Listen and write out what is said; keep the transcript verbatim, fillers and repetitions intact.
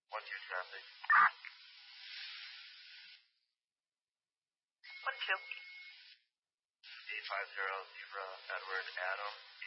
What's your traffic? One two. eight five zero Zebra Edward Adam.